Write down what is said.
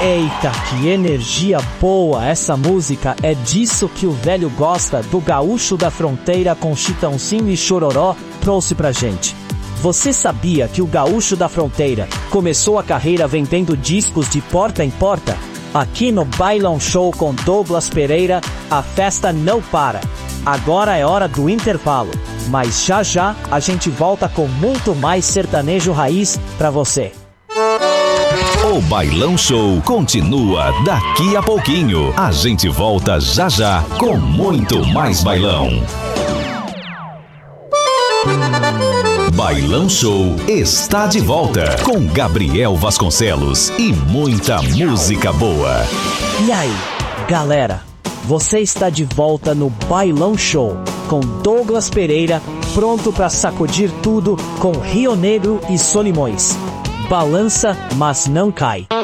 Eita, que energia boa! Essa música é disso que o velho gosta, do Gaúcho da Fronteira com Chitãozinho e Chororó trouxe pra gente. Você sabia que o Gaúcho da Fronteira começou a carreira vendendo discos de porta em porta? Aqui no Bailão Show com Douglas Pereira, a festa não para. Agora é hora do intervalo, mas já já a gente volta com muito mais sertanejo raiz pra você. O Bailão Show continua daqui a pouquinho. A gente volta já já com muito mais bailão. Bailão Show está de volta com Gabriel Vasconcelos e muita música boa. E aí, galera, você está de volta no Bailão Show com Douglas Pereira, pronto para sacudir tudo com Rio Negro e Solimões. Balança, mas não cai.